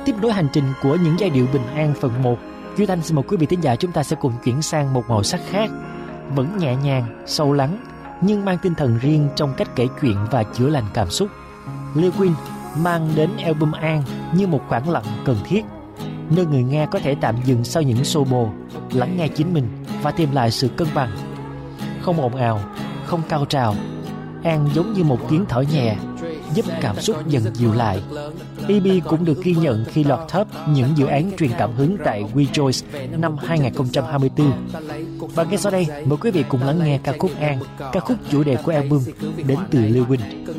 Tiếp nối hành trình của những giai điệu bình an phần 1, Duy Thanh xin mời quý vị thính giả chúng ta sẽ cùng chuyển sang một màu sắc khác, vẫn nhẹ nhàng, sâu lắng, nhưng mang tinh thần riêng trong cách kể chuyện và chữa lành cảm xúc. Lewin mang đến album An như một khoảng lặng cần thiết, nơi người nghe có thể tạm dừng sau những xô bồ, lắng nghe chính mình và tìm lại sự cân bằng. Không ồn ào, không cao trào, An giống như một tiếng thở nhẹ, giúp cảm xúc dần dịu lại. EP cũng được ghi nhận khi lọt top những dự án truyền cảm hứng tại Rejoice năm 2024. Và ngay sau đây, mời quý vị cùng lắng nghe ca khúc An, ca khúc chủ đề của album đến từ Lewin.